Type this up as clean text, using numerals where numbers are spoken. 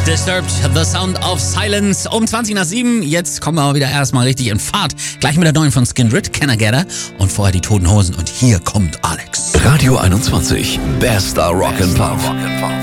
Disturbed, The Sound of Silence. Um 20 nach 7. Jetzt kommen wir aber wieder erstmal richtig in Fahrt. Gleich mit der neuen von Skindred, Can I Get Her? Und vorher die Toten Hosen. Und hier kommt Alex. Radio 21, bester Rock'n'Pop.